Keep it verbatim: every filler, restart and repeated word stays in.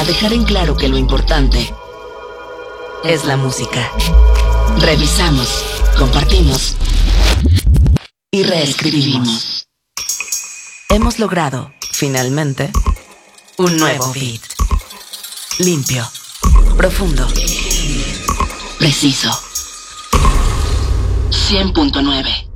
dejar en claro que lo importante es la música. Revisamos, compartimos y reescribimos. Hemos logrado, finalmente, un nuevo beat. Limpio, profundo, preciso. cien punto nueve